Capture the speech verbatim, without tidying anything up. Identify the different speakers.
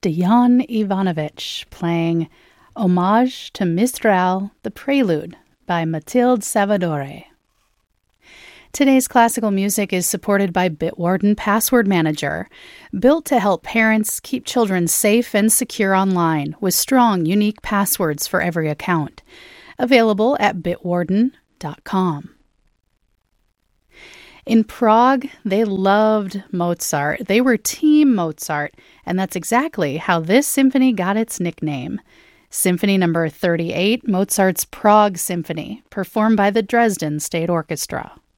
Speaker 1: Dejan Ivanovic playing Homage to Mistral, the Prelude by Mathilde Savadore. Today's classical music is supported by Bitwarden Password Manager, built to help parents keep children safe and secure online with strong, unique passwords for every account. Available at bitwarden dot com. In Prague, they loved Mozart. They were Team Mozart, and that's exactly how this symphony got its nickname. Symphony number thirty-eight, Mozart's Prague Symphony, performed by the Dresden State Orchestra.